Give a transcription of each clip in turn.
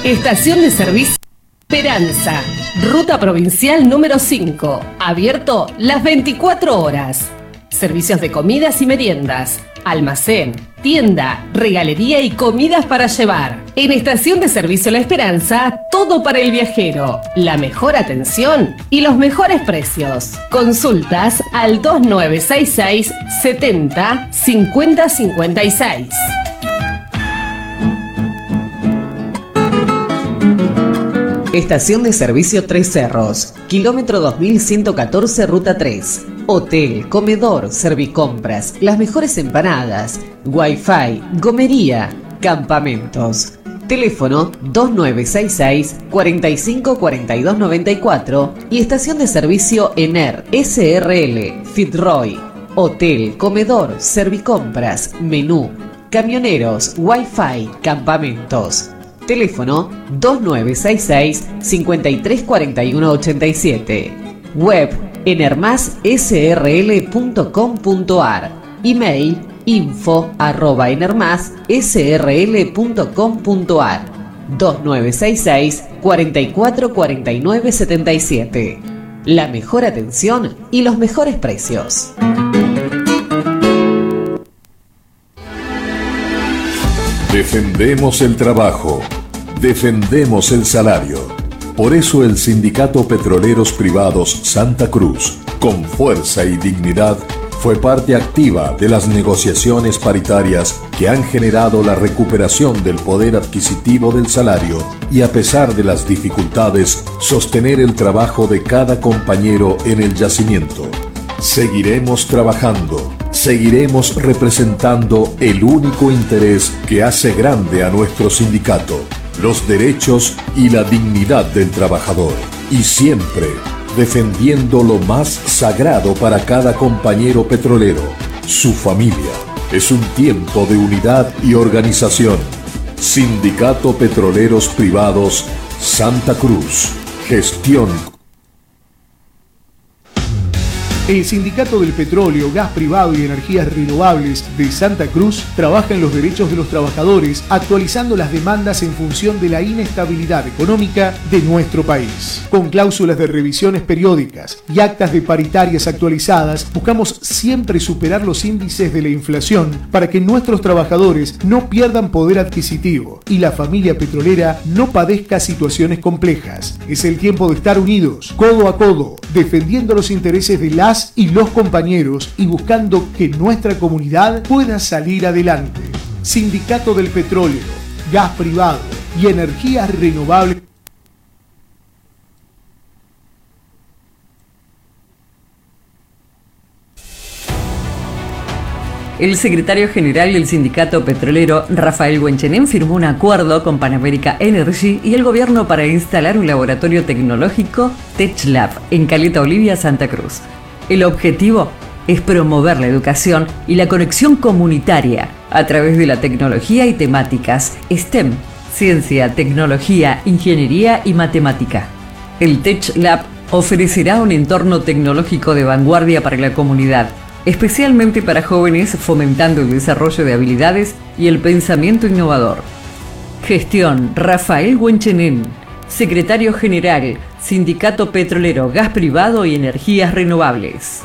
Estación de servicio Esperanza, ruta provincial número 5, abierto las 24 horas. Servicios de comidas y meriendas, almacén, tienda, regalería y comidas para llevar. En Estación de Servicio La Esperanza, todo para el viajero, la mejor atención y los mejores precios. Consultas al 2966 70 50 56. Estación de Servicio Tres Cerros, kilómetro 2114, ruta 3. Hotel, comedor, servicompras, las mejores empanadas, wifi, gomería, campamentos. Teléfono 2966 45 42 94 y estación de servicio ENER SRL Fitzroy. Hotel, comedor, servicompras, menú, camioneros, wifi, campamentos. Teléfono 2966 53 41 87. Web enermassrl.com.ar. Email info@enermassrl.com.ar. 2966 44 49 77. La mejor atención y los mejores precios. Defendemos el trabajo, defendemos el salario. Por eso el Sindicato Petroleros Privados Santa Cruz, con fuerza y dignidad, fue parte activa de las negociaciones paritarias que han generado la recuperación del poder adquisitivo del salario y, a pesar de las dificultades, sostener el trabajo de cada compañero en el yacimiento. Seguiremos trabajando, seguiremos representando el único interés que hace grande a nuestro sindicato, los derechos y la dignidad del trabajador, y siempre defendiendo lo más sagrado para cada compañero petrolero, su familia. Es un tiempo de unidad y organización. Sindicato Petroleros Privados Santa Cruz. Gestión. El Sindicato del Petróleo, Gas Privado y Energías Renovables de Santa Cruz trabaja en los derechos de los trabajadores, actualizando las demandas en función de la inestabilidad económica de nuestro país. Con cláusulas de revisiones periódicas y actas de paritarias actualizadas, buscamos siempre superar los índices de la inflación para que nuestros trabajadores no pierdan poder adquisitivo y la familia petrolera no padezca situaciones complejas. Es el tiempo de estar unidos, codo a codo, defendiendo los intereses de las y los compañeros y buscando que nuestra comunidad pueda salir adelante. Sindicato del Petróleo, Gas Privado y Energías Renovables. El secretario general del Sindicato Petrolero, Rafael Huenchenen, firmó un acuerdo con Pan America Energy y el gobierno para instalar un laboratorio tecnológico TechLab en Caleta Olivia, Santa Cruz. El objetivo es promover la educación y la conexión comunitaria a través de la tecnología y temáticas STEM, ciencia, tecnología, ingeniería y matemática. El TechLab ofrecerá un entorno tecnológico de vanguardia para la comunidad, especialmente para jóvenes, fomentando el desarrollo de habilidades y el pensamiento innovador. Gestión Rafael Huenchenen, secretario general, Sindicato Petrolero, Gas Privado y Energías Renovables.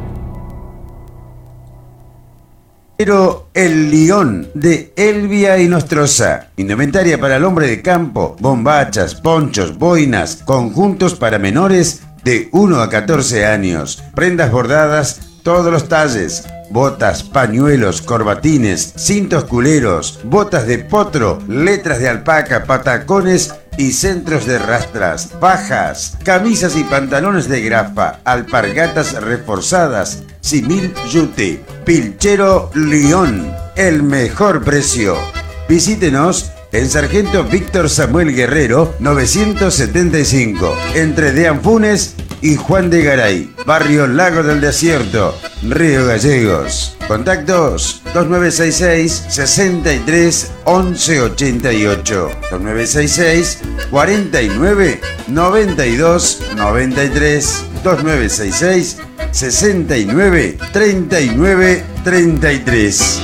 Pero el Lión de Elvia y Nostroza. Indumentaria para el hombre de campo, bombachas, ponchos, boinas, conjuntos para menores de 1 a 14 años, prendas bordadas, todos los talles, botas, pañuelos, corbatines, cintos culeros, botas de potro, letras de alpaca, patacones y centros de rastras, fajas, camisas y pantalones de grafa, alpargatas reforzadas, simil yute, Pilchero Lión, el mejor precio. Visítenos en Sargento Víctor Samuel Guerrero, 975, entre Deán Funes y Juan de Garay, barrio Lago del Desierto, Río Gallegos. Contactos 2966 63 11 88, 2966 49 92 93, 2966 69 39 33.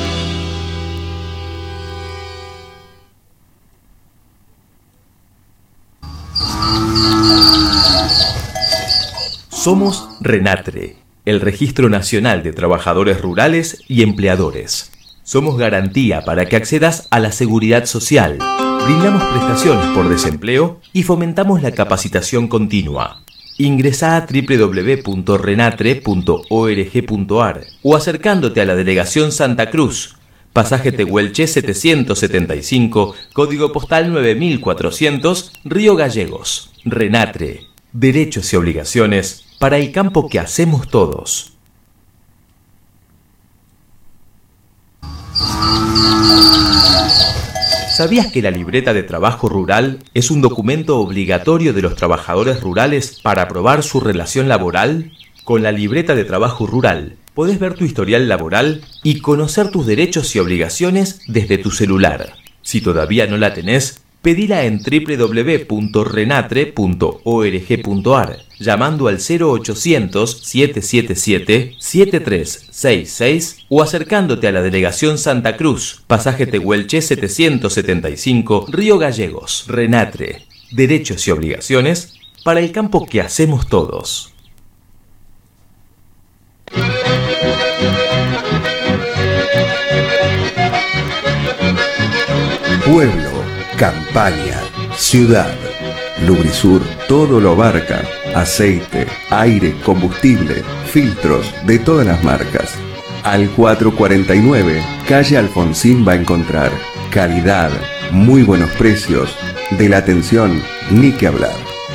Somos RENATRE, el Registro Nacional de Trabajadores Rurales y Empleadores. Somos garantía para que accedas a la seguridad social. Brindamos prestaciones por desempleo y fomentamos la capacitación continua. Ingresá a www.renatre.org.ar o acercándote a la Delegación Santa Cruz, Pasaje Tehuelche 775, código postal 9400, Río Gallegos. RENATRE, derechos y obligaciones para el campo que hacemos todos. ¿Sabías que la libreta de trabajo rural es un documento obligatorio de los trabajadores rurales para aprobar su relación laboral? Con la libreta de trabajo rural podés ver tu historial laboral y conocer tus derechos y obligaciones desde tu celular. Si todavía no la tenés, pedila en www.renatre.org.ar, llamando al 0800-777-7366 o acercándote a la Delegación Santa Cruz, Pasaje Tehuelche 775, Río Gallegos. RENATRE, derechos y obligaciones para el campo que hacemos todos. Pueblo, campaña, ciudad. Lubrisur todo lo abarca. Aceite, aire, combustible, filtros de todas las marcas. Al 449, calle Alfonsín va a encontrar calidad, muy buenos precios, de la atención ni que hablar.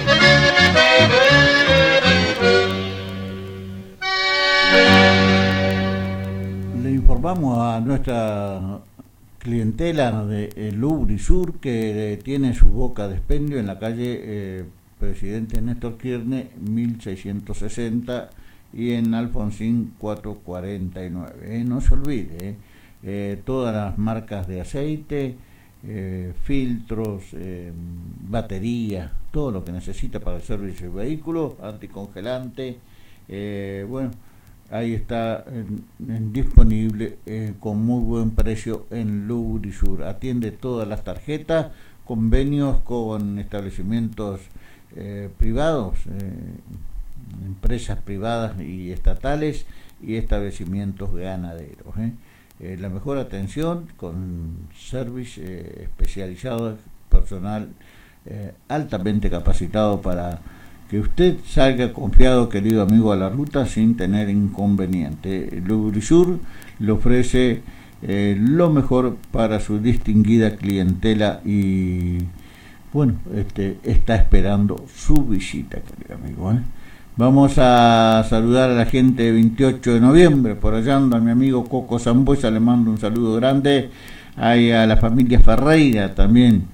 Le informamos a nuestra clientela de Lubrisur que tiene su boca de expendio en la calle Presidente Néstor Kirchner 1660 y en Alfonsín 449. No se olvide, todas las marcas de aceite, filtros, baterías, todo lo que necesita para el servicio del vehículo, anticongelante, bueno, ahí está disponible con muy buen precio en Lubrisur. Atiende todas las tarjetas, convenios con establecimientos privados, empresas privadas y estatales y establecimientos ganaderos. La mejor atención con service especializado, personal altamente capacitado para que usted salga confiado, querido amigo, a la ruta sin tener inconveniente. Lubrisur le ofrece lo mejor para su distinguida clientela y bueno, está esperando su visita, querido amigo. Vamos a saludar a la gente de 28 de noviembre, por allá anda mi amigo Coco Zambuesa, le mando un saludo grande, hay a la familia Ferreira también.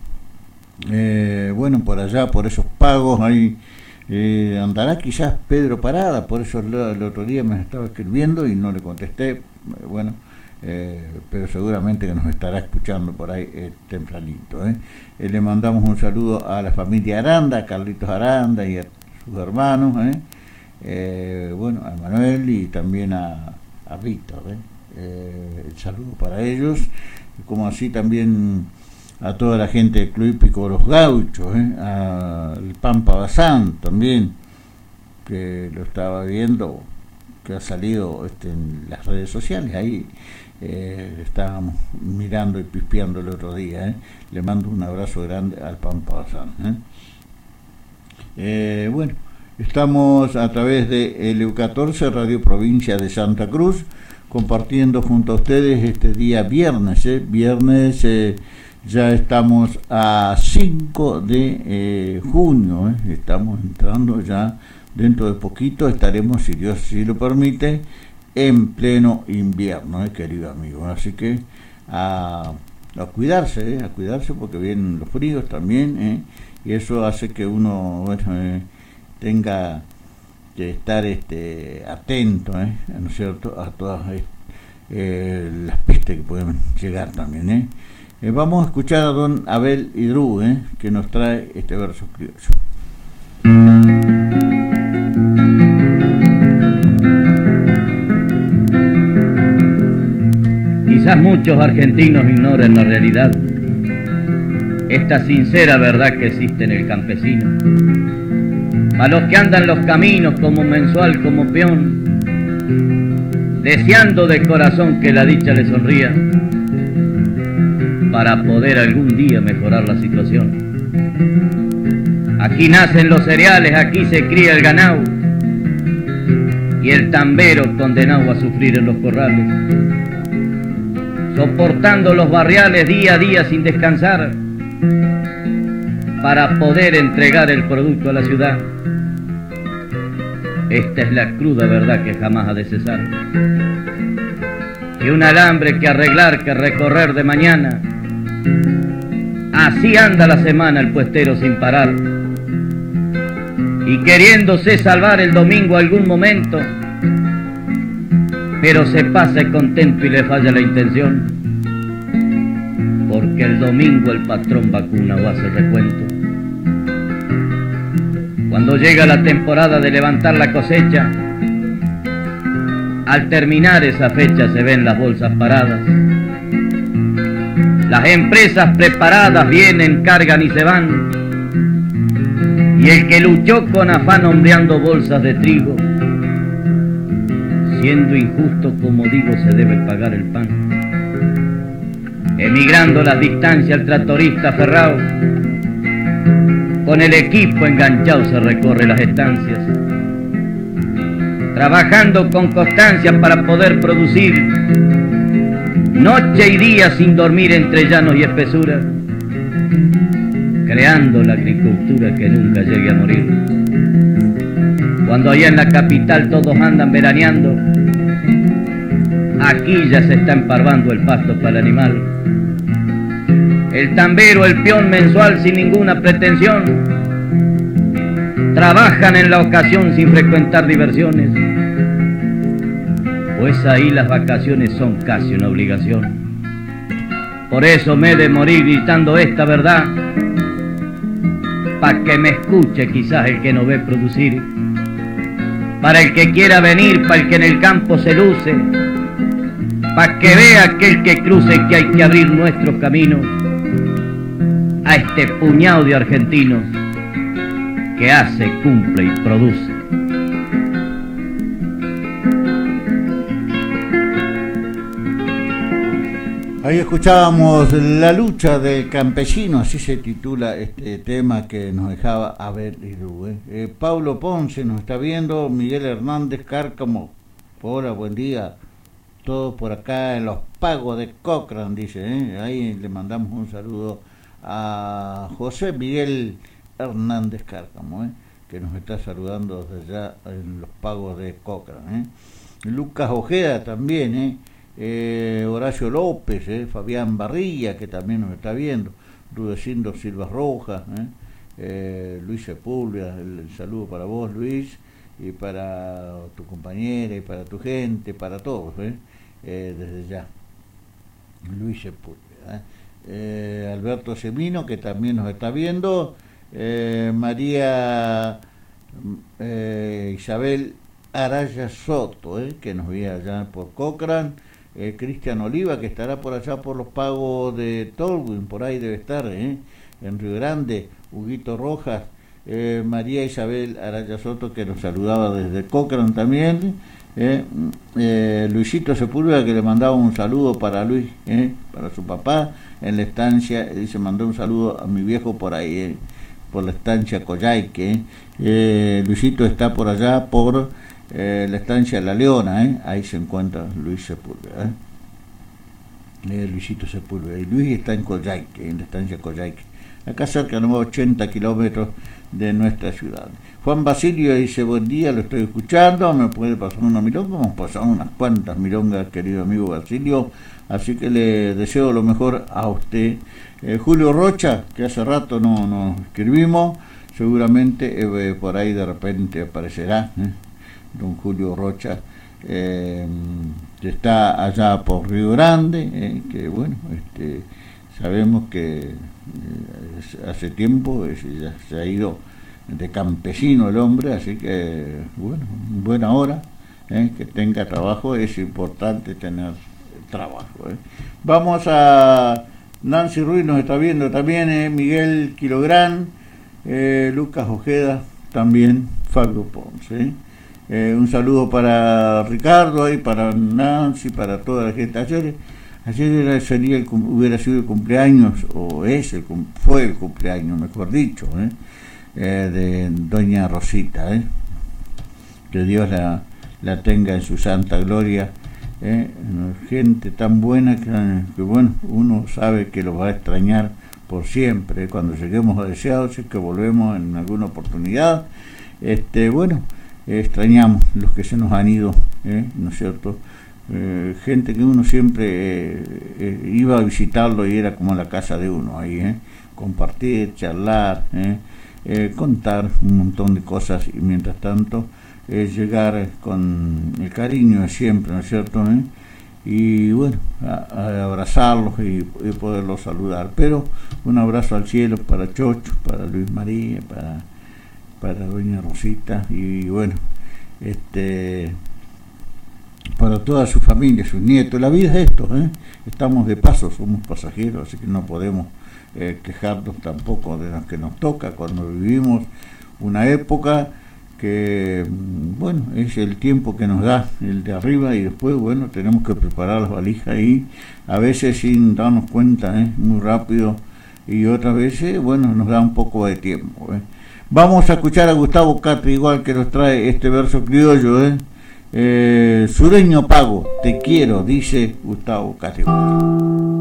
Bueno, por allá, por esos pagos, ahí andará quizás Pedro Parada, por eso el otro día me estaba escribiendo y no le contesté, bueno, pero seguramente que nos estará escuchando por ahí tempranito. Le mandamos un saludo a la familia Aranda, a Carlitos Aranda y a sus hermanos, bueno, a Manuel y también a Víctor, el saludo para ellos, como así también a toda la gente del Club Hípico Los Gauchos, al Pampa Bazán también, que lo estaba viendo, que ha salido en las redes sociales, ahí estábamos mirando y pispeando el otro día. Le mando un abrazo grande al Pampa Bazán. Bueno, estamos a través de LU14, Radio Provincia de Santa Cruz, compartiendo junto a ustedes este día viernes, ya estamos a 5 de junio, estamos entrando ya, dentro de poquito estaremos, si Dios sí lo permite, en pleno invierno, querido amigo. Así que a cuidarse, porque vienen los fríos también, y eso hace que uno tenga que estar atento, ¿no es cierto?, a todas las pestes que pueden llegar también. Vamos a escuchar a don Abel Hidrú, que nos trae este verso criollo. Quizás muchos argentinos ignoren la realidad, esta sincera verdad que existe en el campesino, a los que andan los caminos como mensual, como peón, deseando de corazón que la dicha le sonría, para poder algún día mejorar la situación. Aquí nacen los cereales, aquí se cría el ganado, y el tambero condenado a sufrir en los corrales, soportando los barriales día a día sin descansar, para poder entregar el producto a la ciudad. Esta es la cruda verdad que jamás ha de cesar. Que un alambre que arreglar, que recorrer de mañana, así anda la semana el puestero sin parar. Y queriéndose salvar el domingo algún momento, pero se pasa contento y le falla la intención, porque el domingo el patrón vacuna o hace recuento. Cuando llega la temporada de levantar la cosecha, al terminar esa fecha se ven las bolsas paradas. Las empresas preparadas vienen, cargan y se van, y el que luchó con afán hombreando bolsas de trigo, siendo injusto como digo, se debe pagar el pan. Emigrando las distancias el tractorista aferrado, con el equipo enganchado se recorre las estancias, trabajando con constancia para poder producir, noche y día sin dormir entre llanos y espesuras, creando la agricultura que nunca llegue a morir. Cuando allá en la capital todos andan veraneando, aquí ya se está emparvando el pasto para el animal. El tambero, el peón mensual sin ninguna pretensión, trabajan en la ocasión sin frecuentar diversiones, pues ahí las vacaciones son casi una obligación. Por eso me he de morir gritando esta verdad, pa' que me escuche quizás el que no ve producir, para el que quiera venir, pa' el que en el campo se luce, pa' que vea aquel que cruce que hay que abrir nuestros caminos a este puñado de argentinos que hace, cumple y produce. Ahí escuchábamos La lucha del campesino, así se titula este tema que nos dejaba Abel Hidalgo. Pablo Ponce nos está viendo, Miguel Hernández Cárcamo, hola, buen día, todos por acá en los pagos de Cochrane, dice, ahí le mandamos un saludo a José Miguel Hernández Cárcamo, que nos está saludando desde allá en los pagos de Cochrane. Lucas Ojeda también, Horacio López, Fabián Barrilla, que también nos está viendo, Rudecindo Silva Rojas, Luis Sepúlveda, el saludo para vos, Luis, y para tu compañera, y para tu gente, para todos, desde ya. Luis Sepúlveda, Alberto Semino, que también nos está viendo, María Isabel Araya Soto, que nos ve allá por Cochrane, Cristian Oliva, que estará por allá por los pagos de Tolwyn, por ahí debe estar, en Río Grande, Huguito Rojas, María Isabel Araya Soto, que nos saludaba desde Cochrane también, Luisito Sepúlveda, que le mandaba un saludo para Luis, para su papá en la estancia, dice, mandó un saludo a mi viejo por ahí, por la estancia Coyhaique, Luisito está por allá por la estancia La Leona, ahí se encuentra Luis Sepúlveda, Luisito Sepúlveda, y Luis está en Coyhaique, en la estancia Coyhaique, acá cerca de 80 kilómetros de nuestra ciudad. Juan Basilio dice, buen día, lo estoy escuchando, me puede pasar una milonga, hemos pasado unas cuantas milongas, querido amigo Basilio, así que le deseo lo mejor a usted. Julio Rocha, que hace rato no nos escribimos, seguramente por ahí de repente aparecerá, don Julio Rocha, que está allá por Río Grande, que bueno, sabemos que hace tiempo ya se ha ido de campesino el hombre, así que bueno, buena hora, que tenga trabajo, es importante tener trabajo. Vamos a Nancy Ruiz, nos está viendo también, Miguel Quilográn, Lucas Ojeda, también Fabio Ponce. Un saludo para Ricardo y para Nancy, para toda la gente. Ayer hubiera sido el cumpleaños, o fue el cumpleaños, mejor dicho, de doña Rosita, que Dios la tenga en su santa gloria, gente tan buena que bueno, uno sabe que lo va a extrañar por siempre. Cuando lleguemos a Deseados, si es que volvemos en alguna oportunidad, bueno, extrañamos los que se nos han ido, ¿no es cierto? Gente que uno siempre iba a visitarlo y era como la casa de uno ahí, compartir, charlar, contar un montón de cosas, y mientras tanto llegar con el cariño de siempre, ¿no es cierto? Y bueno, a abrazarlos y poderlos saludar. Pero un abrazo al cielo para Chocho, para Luis María, para doña Rosita, y bueno, para toda su familia, sus nietos. La vida es esto, estamos de paso, somos pasajeros, así que no podemos quejarnos tampoco de lo que nos toca cuando vivimos una época que, bueno, es el tiempo que nos da el de arriba, y después, bueno, tenemos que preparar las valijas y a veces sin darnos cuenta, muy rápido, y otras veces, bueno, nos da un poco de tiempo. Vamos a escuchar a Gustavo Catri, igual, que nos trae este verso criollo, Sureño Pago, te quiero, dice Gustavo Catri.